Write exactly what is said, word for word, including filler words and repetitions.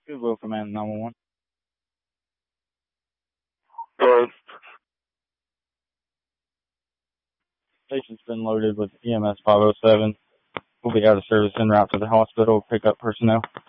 Goodwill Command nine one one. Good. Station's been loaded with E M S five oh seven. We'll be out of service en route to the hospital. Pick up personnel.